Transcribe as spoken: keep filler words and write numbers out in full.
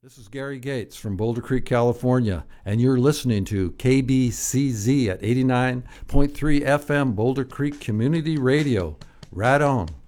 This is Gary Gates from Boulder Creek, California, and you're listening to K B C Z at eighty-nine point three F M Boulder Creek Community Radio. Right on.